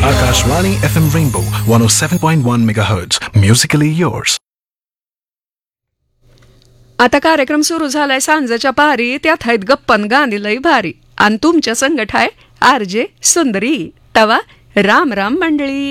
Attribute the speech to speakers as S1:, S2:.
S1: Akashvani FM Rainbow 107.1 MHz. Musically yours.
S2: आता कार्यक्रम सुरू झालाय सांजेच्या पारी. त्यात आहेत गप्पन गाणी लई भारी. आणि तुमच्या संगठ आहे RJ सुंदरी. तवा राम राम मंडळी.